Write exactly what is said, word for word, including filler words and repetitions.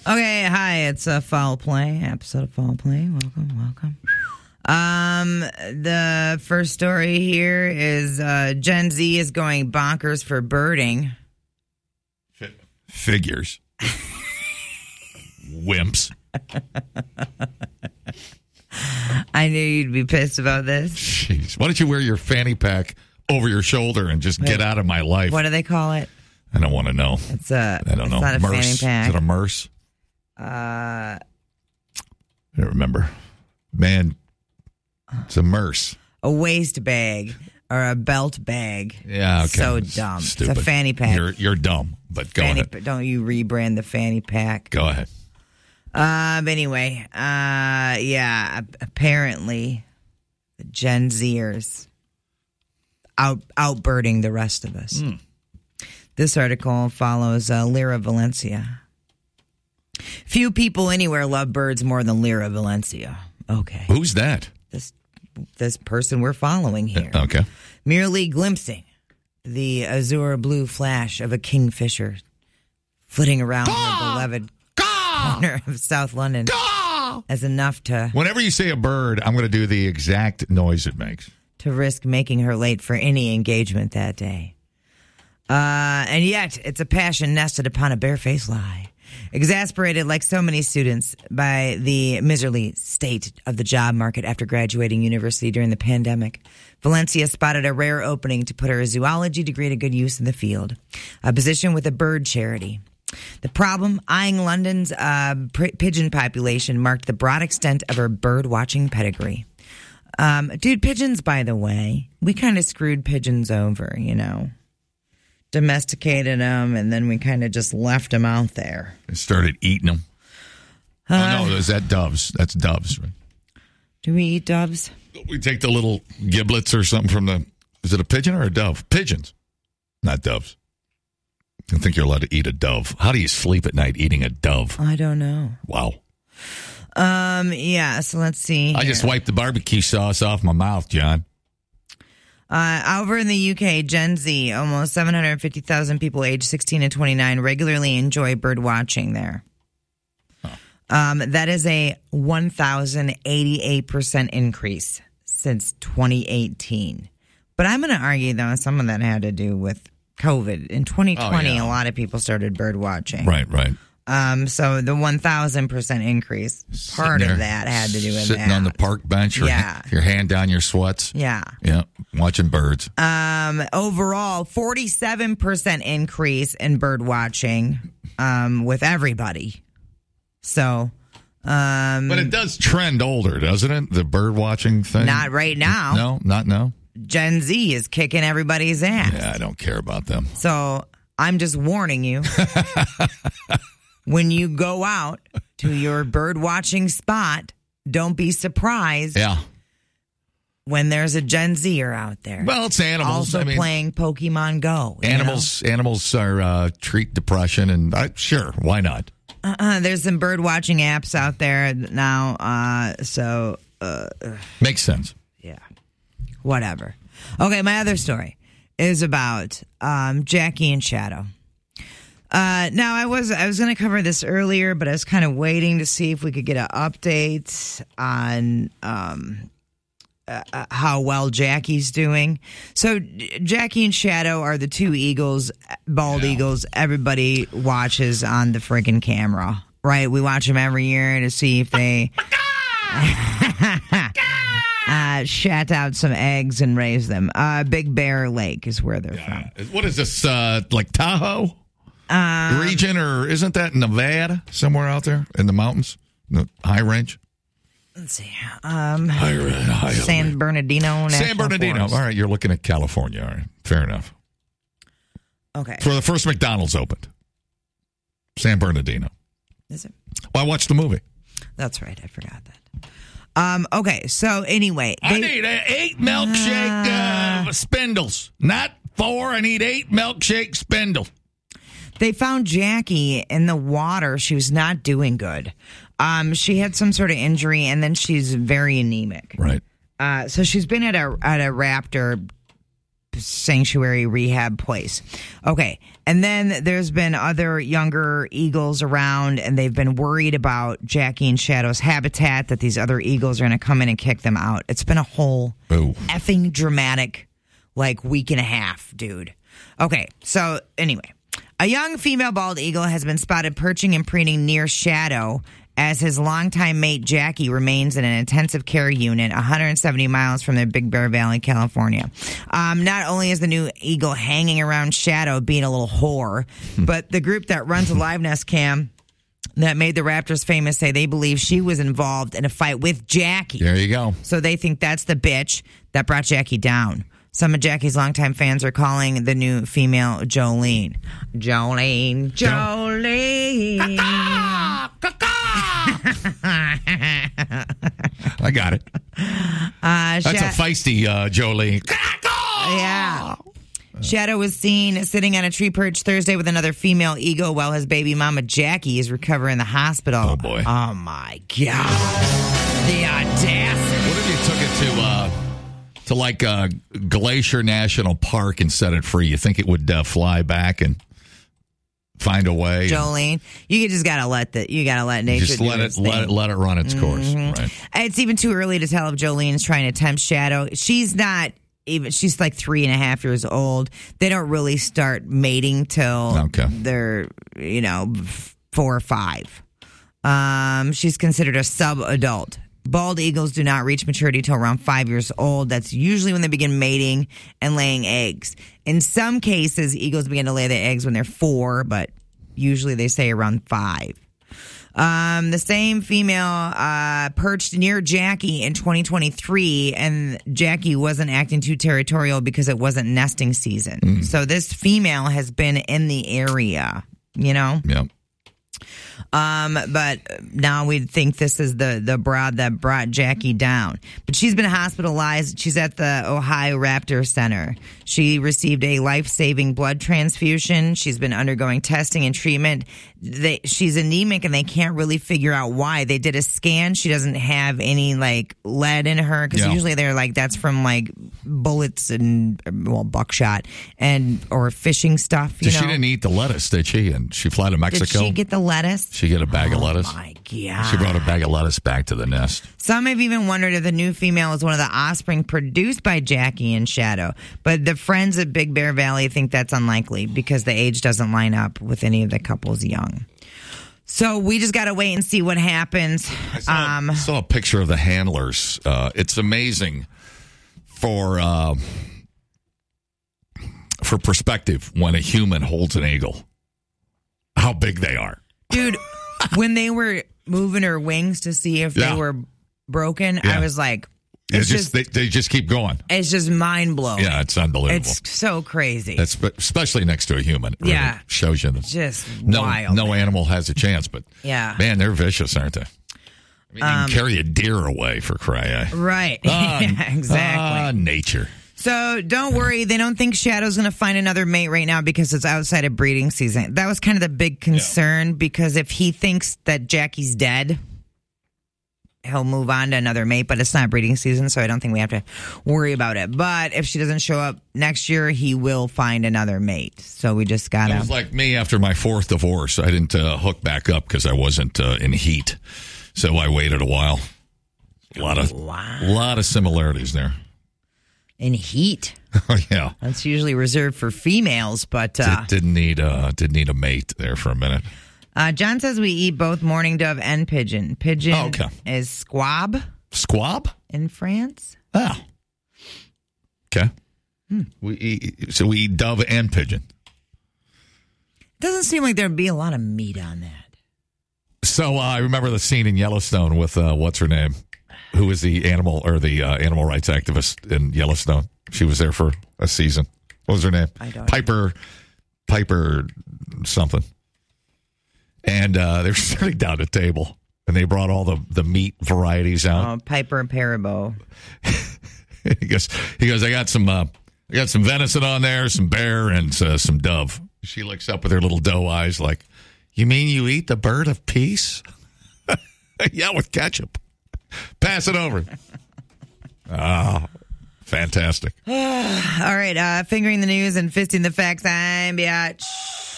Okay, hi, it's a Foul Play, episode of Foul Play. Welcome, welcome. Um, the first story here is uh, Gen Z is going bonkers for birding. Figures. Wimps. I knew you'd be pissed about this. Jeez. Why don't you wear your fanny pack over your shoulder and just get out of my life? What do they call it? I don't want to know. It's a. I don't it's know. Not a Merce. fanny pack. Is it a Merce? Uh, I don't remember. Man, it's a Merce. A waist bag or a belt bag. Yeah, okay. So It's dumb. Stupid. It's a fanny pack. You're you're dumb, but go fanny, ahead. Don't you rebrand the fanny pack? Go ahead. Um. Anyway, uh, yeah. Apparently, the Gen Zers out outbirding the rest of us. Mm. This article follows uh, Lyra Valencia. Few people anywhere love birds more than Lyra Valencia. Okay, Who's that? this this person we're following here. Okay. Merely glimpsing the azure blue flash of a kingfisher flitting around her beloved corner of South London as enough to Whenever you say a bird, I'm going to do the exact noise it makes. to risk making her late for any engagement that day. Uh, and yet, it's a passion nested upon a barefaced lie. Exasperated, like so many students, by the miserly state of the job market after graduating university during the pandemic, Valencia spotted a rare opening to put her zoology degree to good use in the field, a position with a bird charity. The problem, eyeing London's uh, p- pigeon population, marked the broad extent of her bird-watching pedigree. Um, dude, pigeons, by the way, we kind of screwed pigeons over, you know. Domesticated them, and then we kind of just left them out there. It started eating them. Uh, oh, no, is that doves? That's doves, right? Do we eat doves? We take the little giblets or something from the... Is it a pigeon or a dove? Pigeons, not doves. I think you're allowed to eat a dove. How do you sleep at night eating a dove? I don't know. Wow. Um. Yeah, so let's see I here. just wiped the barbecue sauce off my mouth, John. Uh, over in the U K, Gen Z, almost seven hundred fifty thousand people aged sixteen to twenty-nine regularly enjoy bird watching there. Huh. Um, that is a one thousand eighty-eight percent increase since twenty eighteen. But I'm going to argue, though, some of that had to do with COVID. In twenty twenty, Oh, yeah. a lot of people started bird watching. Right, right. Um, so the one thousand percent increase, part Sitting of there, that had to do with sitting that. on the park bench, your, Yeah. your hand down your sweats. Yeah. Yeah, watching birds. Um, overall, forty-seven percent increase in bird watching um, with everybody. So, um, But it does trend older, doesn't it? The bird watching thing? not right now. No, not now. Gen Z is kicking everybody's ass. Yeah, I don't care about them. So I'm just warning you. When you go out to your bird watching spot, don't be surprised Yeah. when there's a Gen Zer out there. Well, it's animals. Also I mean, playing Pokemon Go. you animals. Animals are uh, treat depression, and I, sure, why not? know? Uh-uh, there's some bird watching apps out there now. Uh, so, uh, Makes sense. yeah, whatever. Okay, my other story is about um, Jackie and Shadow. Uh, now, I was I was going to cover this earlier, but I was kind of waiting to see if we could get an update on um, uh, how well Jackie's doing. So, J- Jackie and Shadow are the two eagles, bald Yeah. eagles, everybody watches on the freaking camera, right? We watch them every year to see if they uh, shat out some eggs and raise them. Uh, Big Bear Lake is where they're from. What is this, uh, like Tahoe Um, region, or isn't that Nevada, somewhere out there in the mountains, the high range? Let's see. Um, High, high San Bernardino National San Bernardino. Forest. All right, you're looking at California. All right, fair enough. Okay. It's where the first McDonald's opened. San Bernardino. Is it? Well, I watched the movie. That's right. I forgot that. Um, okay. So anyway, I they- need uh, eight milkshake uh, spindles. Not four. I need eight milkshake spindles. They found Jackie in the water. She was not doing good. Um, she had some sort of injury, and then she's very anemic. Right. Uh, so she's been at a at a raptor sanctuary rehab place. Okay. And then there's been other younger eagles around, and they've been worried about Jackie and Shadow's habitat, that these other eagles are going to come in and kick them out. It's been a whole Ooh. effing dramatic, like, week and a half, dude. Okay. So, anyway. A young female bald eagle has been spotted perching and preening near Shadow as his longtime mate Jackie remains in an intensive care unit one hundred seventy miles from the Big Bear Valley, California. Um, not only is the new eagle hanging around Shadow being a little whore, but the group that runs a live nest cam that made the Raptors famous say they believe she was involved in a fight with Jackie. There you go. So they think that's the bitch that brought Jackie down. Some of Jackie's longtime fans are calling the new female Jolene. Jolene, Jolene. I got it. Uh, That's a Sha- feisty uh, Jolene. Yeah. Shadow was seen sitting on a tree perch Thursday with another female eagle while his baby mama Jackie is recovering in the hospital. Oh, boy. Oh, my God. The audacity. What if you took it to... Uh, To like uh, Glacier National Park and set it free? You think it would uh, fly back and find a way? Jolene, you just gotta let the you gotta let nature Just do let it its let thing. it let it run its course. Mm-hmm. Right. It's even too early to tell if Jolene's trying to tempt Shadow. She's not even. She's like three and a half years old. They don't really start mating till Okay. they're you know four or five. Um, she's considered a sub-adult. Bald eagles do not reach maturity till around five years old. That's usually when they begin mating and laying eggs. In some cases, eagles begin to lay their eggs when they're four, but usually they say around five. Um, the same female uh, perched near Jackie in twenty twenty-three, and Jackie wasn't acting too territorial because it wasn't nesting season. Mm. So this female has been in the area, you know? Yeah. Um, but now we think this is the, the broad that brought Jackie down. But she's been hospitalized. She's at the Ohio Raptor Center. She received a life-saving blood transfusion. She's been undergoing testing and treatment. They, she's anemic, and they can't really figure out why. They did a scan. She doesn't have any, like, lead in her, because yeah. usually they're like, that's from, like, bullets and, well, buckshot and or fishing stuff, you so know? She didn't eat the lettuce, did she? And she flew to Mexico? Did she get the lettuce? She get a bag oh of lettuce? My God. She brought a bag of lettuce back to the nest. Some have even wondered if the new female is one of the offspring produced by Jackie and Shadow. But the friends at Big Bear Valley think that's unlikely because the age doesn't line up with any of the couples young. So we just got to wait and see what happens. I saw, um, I saw a picture of the handlers. Uh, it's amazing for uh, for perspective when a human holds an eagle, how big they are. Dude, when they were moving her wings to see if Yeah. they were broken, Yeah. I was like, It's it's just, just, they, they just keep going. it's just mind blowing. Yeah, it's unbelievable. It's so crazy. That's especially next to a human. It really Yeah. shows you that just no wild. no animal has a chance. But Yeah. man, they're vicious, aren't they? I mean, you Um, can carry a deer away for crying out. Right. Ah, yeah, exactly. Ah, nature. So don't worry. They don't think Shadow's going to find another mate right now because it's outside of breeding season. That was kind of the big concern, because if he thinks that Jackie's dead, he'll move on to another mate, but it's not breeding season, so I don't think we have to worry about it. But if she doesn't show up next year, he will find another mate. So we just got It to... was like me after my fourth divorce. I didn't uh, hook back up because I wasn't uh, in heat. So I waited a while. A lot of, Wow. lot of similarities there. In heat. Oh, yeah. That's usually reserved for females, but... Uh, Did, didn't need uh, didn't need a mate there for a minute. uh, John says we eat both mourning dove and pigeon. Pigeon Oh, okay. is squab Squab? in France. Oh. Okay. Hmm. We eat, so we eat dove and pigeon. Doesn't seem like there'd be a lot of meat on that. So uh, I remember the scene in Yellowstone with uh, what's her name, who was the animal or the uh, animal rights activist in Yellowstone. She was there for a season. What was her name? I don't Piper, Piper something. And uh, they were sitting down at the table, and they brought all the, the meat varieties out. Oh, Piper and Parabo. he goes, he goes. I got some, uh, I got some venison on there, some bear, and uh, some dove. She looks up with her little doe eyes, like, "You mean you eat the bird of peace?" Yeah, with ketchup. Pass it over. Ah, Fantastic. All right, uh, fingering the news and fisting the facts. I'm Biatch.